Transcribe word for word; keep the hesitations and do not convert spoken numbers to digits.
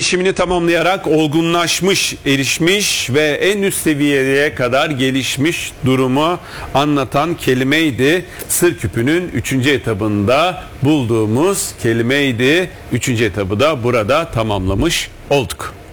gelişimini tamamlayarak olgunlaşmış, erişmiş ve en üst seviyeye kadar gelişmiş durumu anlatan kelimeydi. Sır küpünün üçüncü etabında bulduğumuz kelimeydi. Üçüncü etabı da burada tamamlamış olduk.